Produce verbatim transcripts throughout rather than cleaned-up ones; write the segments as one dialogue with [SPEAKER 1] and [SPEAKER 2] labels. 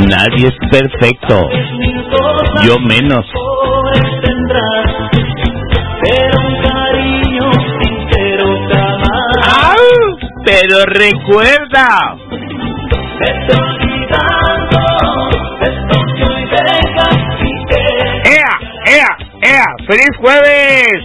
[SPEAKER 1] Nadie es perfecto. Yo menos. ¡Au! Pero recuerda. ¡Ea! ¡Ea! ¡Ea! ¡Feliz jueves!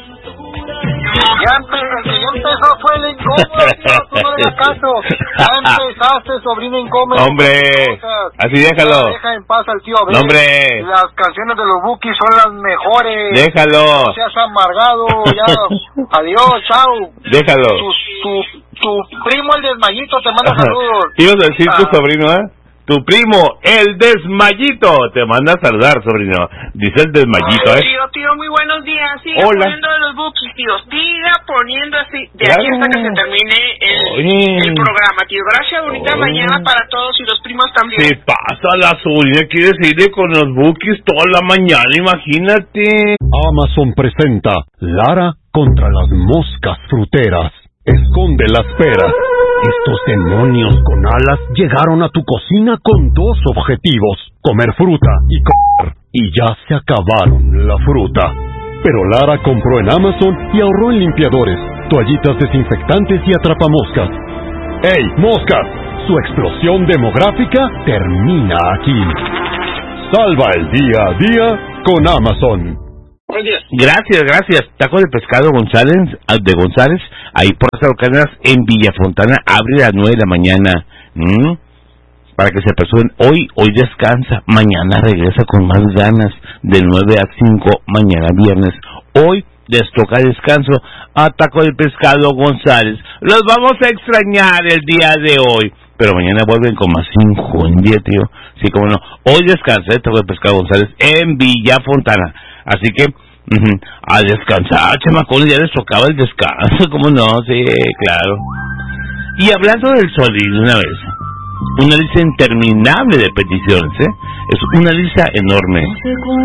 [SPEAKER 2] Ya, empe ya empezó, fue el incómodo, tío, tú no le hagas caso. Ya empezaste, sobrino incómodo.
[SPEAKER 1] Hombre, así déjalo.
[SPEAKER 2] Deja en paz al tío Abel.
[SPEAKER 1] Hombre.
[SPEAKER 2] Las canciones de los Bukis son las mejores.
[SPEAKER 1] Déjalo.
[SPEAKER 2] No seas amargado, ya. Adiós, chao.
[SPEAKER 1] Déjalo.
[SPEAKER 2] Tu, tu, tu primo el desmayito te manda saludos.
[SPEAKER 1] Ibas a decir
[SPEAKER 2] ah.
[SPEAKER 1] tu sobrino, ¿eh? Tu primo, el desmayito, te manda a saludar, sobrino. Dice el desmayito, ¿eh?
[SPEAKER 3] Tío, tío, muy buenos días. Siga
[SPEAKER 1] Hola.
[SPEAKER 3] poniendo de los Bukis, tío. Siga poniendo así. De
[SPEAKER 1] Claro.
[SPEAKER 3] aquí hasta que se termine el, el programa, tío. Gracias, bonita
[SPEAKER 1] Oye.
[SPEAKER 3] mañana para todos y los primos también.
[SPEAKER 1] ¿Qué pasa? La sobrina quiere seguir con los Bukis toda la mañana, imagínate.
[SPEAKER 4] Amazon presenta Lara contra las moscas fruteras. Esconde las peras. Estos demonios con alas llegaron a tu cocina con dos objetivos: comer fruta y comer. Y ya se acabaron la fruta. Pero Lara compró en Amazon y ahorró en limpiadores, toallitas desinfectantes y atrapamoscas. ¡Ey, moscas! Su explosión demográfica termina aquí. Salva el día a día con Amazon.
[SPEAKER 1] Gracias, gracias. Taco de pescado González, de González, ahí por las Cárdenas, en Villafontana, abre a las nueve de la mañana. ¿Mm? Para que se apresuren. Hoy, hoy descansa. Mañana regresa con más ganas. De nueve a cinco, mañana viernes. Hoy les toca descanso a Taco de pescado González. Los vamos a extrañar el día de hoy. Pero mañana vuelven con más cinco en día, tío. Sí, como no. Hoy descansa el Taco de pescado González en Villafontana. Así que, uh-huh, a descansar, chamacones, ya les tocaba el descanso, ¿cómo no? Sí, claro. Y hablando del Solís, una vez, una lista interminable de peticiones, ¿eh? Es una lista enorme.